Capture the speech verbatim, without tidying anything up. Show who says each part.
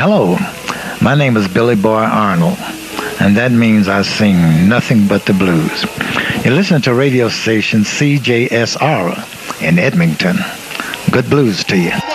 Speaker 1: Hello, my name is Billy Boy Arnold, and that means I sing nothing but the blues. You're listening to radio station C J S R in Edmonton. Good blues to you.